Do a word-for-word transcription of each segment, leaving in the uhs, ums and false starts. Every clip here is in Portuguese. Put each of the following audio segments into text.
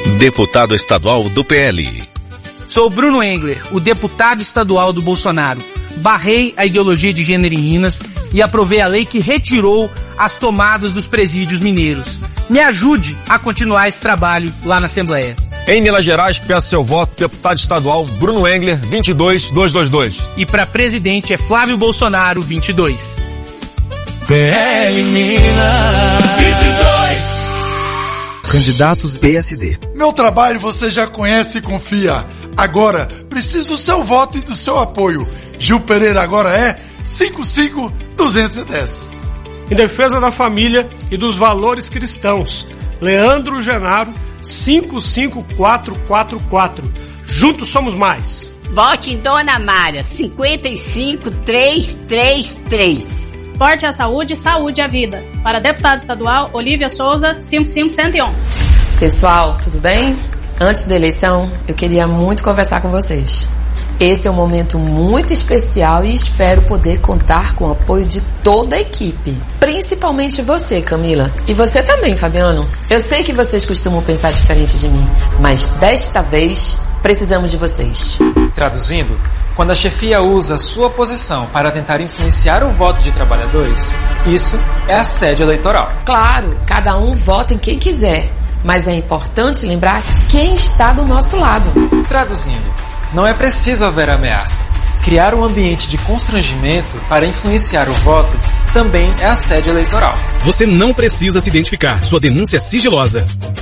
Deputado estadual do P L. Sou Bruno Engler, o deputado estadual do Bolsonaro. Barrei a ideologia de gênero em Minas e aprovei a lei que retirou as tomadas dos presídios mineiros. Me ajude a continuar esse trabalho lá na Assembleia. Em Minas Gerais, peço seu voto, deputado estadual Bruno Engler, vinte e dois mil duzentos e vinte e dois. E para presidente é Flávio Bolsonaro, vinte e dois. P L Minas vinte e dois. Candidatos P S D. Meu trabalho você já conhece e confia. Agora, preciso do seu voto e do seu apoio. Gil Pereira agora é cinco cinco duzentos e dez. Em defesa da família e dos valores cristãos, Leandro Genaro, cinco cinco quatro quatro quatro. Juntos somos mais. Vote em Dona Mária, cinquenta e cinco trezentos e trinta e três. Esporte à saúde, saúde à vida. Para deputado estadual, Olívia Souza, cinco cinco um um um. Pessoal, tudo bem? Antes da eleição, eu queria muito conversar com vocês. Esse é um momento muito especial e espero poder contar com o apoio de toda a equipe. Principalmente você, Camila. E você também, Fabiano. Eu sei que vocês costumam pensar diferente de mim, mas desta vez precisamos de vocês. Traduzindo, quando a chefia usa sua posição para tentar influenciar o voto de trabalhadores, isso é assédio eleitoral. Claro, cada um vota em quem quiser, mas é importante lembrar quem está do nosso lado. Traduzindo, não é preciso haver ameaça. Criar um ambiente de constrangimento para influenciar o voto também é assédio eleitoral. Você não precisa se identificar. Sua denúncia é sigilosa.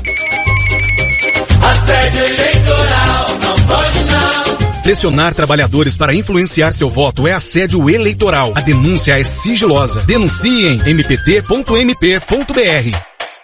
Assédio eleitoral, não pode não. Pressionar trabalhadores para influenciar seu voto é assédio eleitoral. A denúncia é sigilosa. Denuncie em m p t ponto m p ponto b r.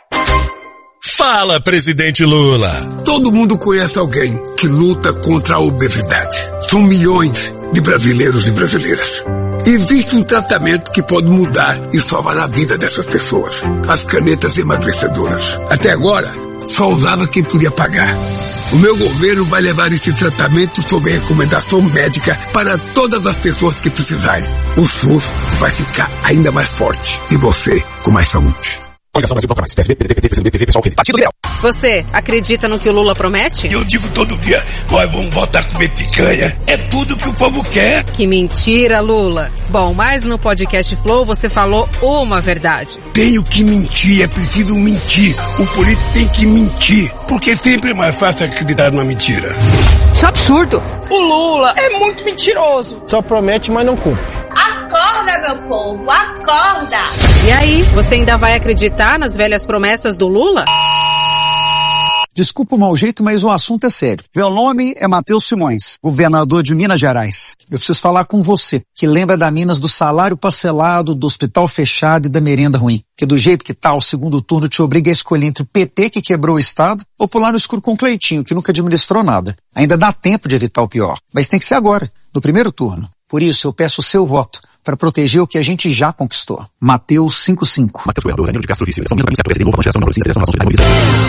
Fala, presidente Lula! Todo mundo conhece alguém que luta contra a obesidade. São milhões de brasileiros e brasileiras. Existe um tratamento que pode mudar e salvar a vida dessas pessoas. As canetas emagrecedoras. Até agora, só usava quem podia pagar. O meu governo vai levar esse tratamento sob recomendação médica para todas as pessoas que precisarem. O SUS vai ficar ainda mais forte e você com mais saúde. Coligação Brasil Bloco Mais, P S B, P D T, P C B, P V, Pessoal, Partido Liberal. Você acredita no que o Lula promete? Eu digo todo dia, nós vamos voltar a comer picanha. É tudo que o povo quer. Que mentira, Lula. Bom, mas no podcast Flow você falou uma verdade. Tenho que mentir, é preciso mentir. O político tem que mentir, porque sempre é mais fácil acreditar numa mentira. Isso é absurdo. O Lula é muito mentiroso. Só promete, mas não cumpre. Acorda, meu povo, acorda! E aí, você ainda vai acreditar nas velhas promessas do Lula? Desculpa o mau jeito, mas o assunto é sério. Meu nome é Matheus Simões, governador de Minas Gerais. Eu preciso falar com você, que lembra da Minas do salário parcelado, do hospital fechado e da merenda ruim. Que do jeito que tá, o segundo turno te obriga a escolher entre o P T, que quebrou o Estado, ou pular no escuro com o Cleitinho, que nunca administrou nada. Ainda dá tempo de evitar o pior, mas tem que ser agora, no primeiro turno. Por isso, eu peço o seu voto para proteger o que a gente já conquistou. Mateus cinco cinco. Mateus Goiano, Danilo de Castro, vice. São Minas, P S D, Novo, Geração, Novo, Geração, Novo,